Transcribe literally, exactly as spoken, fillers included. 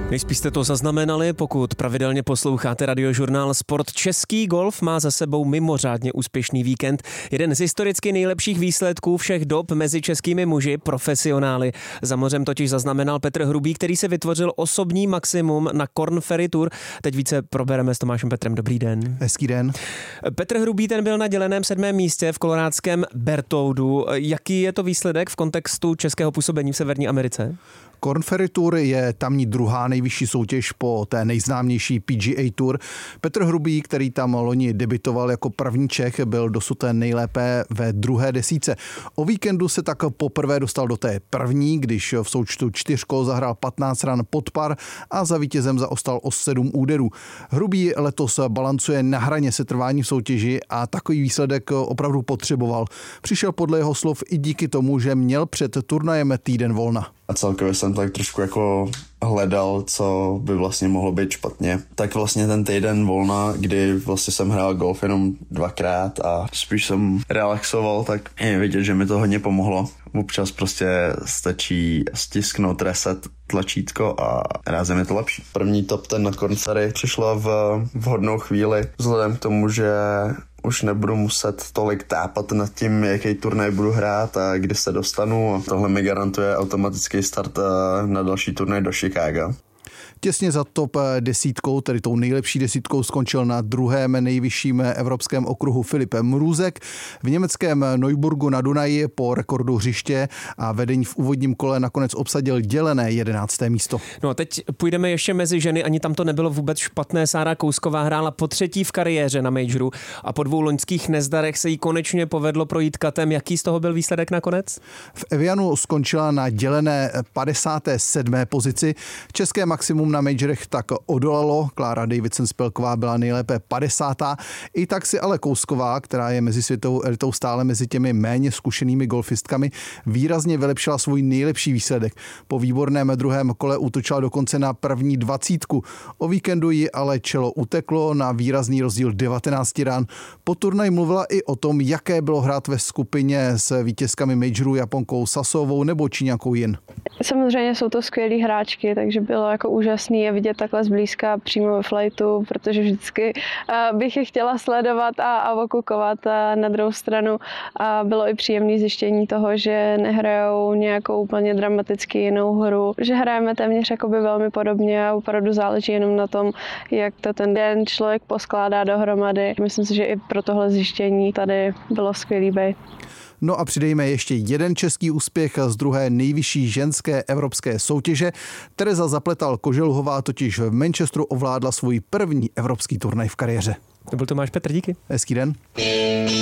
Nejspíš jste to zaznamenali, pokud pravidelně posloucháte radiožurnál Sport. Český golf má za sebou mimořádně úspěšný víkend. Jeden z historicky nejlepších výsledků všech dob mezi českými muži, profesionály. Za mořem totiž zaznamenal Petr Hrubý, který se vytvořil osobní maximum na Korn Ferry Tour. Teď více probereme s Tomášem Petrem. Dobrý den. Hezký den. Petr Hrubý ten byl na děleném sedmém místě v kolorádském Berthoudu. Jaký je to výsledek v kontextu českého působení v Severní Americe? Korn Ferry Tour je tamní druhá nejvyšší soutěž po té nejznámější P G A Tour. Petr Hrubý, který tam loni debitoval jako první Čech, byl dosud nejlépe ve druhé desítce. O víkendu se tak poprvé dostal do té první, když v součtu čtyř kol zahrál patnáct ran pod par a za vítězem zaostal o sedm úderů. Hrubý letos balancuje na hraně setrvání v soutěži a takový výsledek opravdu potřeboval. Přišel podle jeho slov i díky tomu, že měl před turnajem týden volna. A celkově jsem tak trošku jako hledal, co by vlastně mohlo být špatně. Tak vlastně ten týden volna, kdy vlastně jsem hrál golf jenom dvakrát a spíš jsem relaxoval, tak je vidět, že mi to hodně pomohlo. Občas prostě stačí stisknout reset tlačítko a rázem je to lepší. První top ten na Korn Ferry přišlo v vhodnou chvíli, vzhledem k tomu, že už nebudu muset tolik tápat nad tím, jaký turnaj budu hrát a kdy se dostanu. A tohle mi garantuje automatický start na další turnaj do Chicaga. Těsně za top desítkou, tedy tou nejlepší desítkou, skončil na druhém nejvyšším evropském okruhu Filip Mrůzek. V německém Neuburgu na Dunaji po rekordu hřiště a vedení v úvodním kole nakonec obsadil dělené jedenácté místo. No a teď půjdeme ještě mezi ženy, ani tam to nebylo vůbec špatné. Sára Kousková hrála po třetí v kariéře na majoru a po dvou loňských nezdarech se jí konečně povedlo projít katem. Jaký z toho byl výsledek nakonec? V Evianu skončila na dělené padesáté sedmé pozici. České maximum na majorech tak odolalo. Klára Davidson-Spilková byla nejlépe padesátá. I tak si ale Kousková, která je mezi světovou elitou stále mezi těmi méně zkušenými golfistkami, výrazně vylepšila svůj nejlepší výsledek. Po výborném druhém kole útočila dokonce na první dvacítku. O víkendu ji ale čelo uteklo na výrazný rozdíl devatenáct ran. Po turnaji mluvila i o tom, jaké bylo hrát ve skupině s vítězkami majoru Japonkou Sasovou nebo Číňankou Jin. Samozřejmě jsou to skvělí hráčky, takže bylo jako úžasný je vidět takhle zblízka přímo ve flightu, protože vždycky bych je chtěla sledovat a, a okukovat. A na druhou stranu a bylo i příjemné zjištění toho, že nehrajou nějakou úplně dramaticky jinou hru, že hrajeme téměř jakoby velmi podobně a opravdu záleží jenom na tom, jak to ten den člověk poskládá dohromady. Myslím si, že i pro tohle zjištění tady bylo skvělý být. No a přidejme ještě jeden český úspěch z druhé nejvyšší ženské evropské soutěže. Tereza Zapletal-Koželuhová totiž v Manchesteru ovládla svůj první evropský turnaj v kariéře. To byl Tomáš Petr, díky. Hezký den.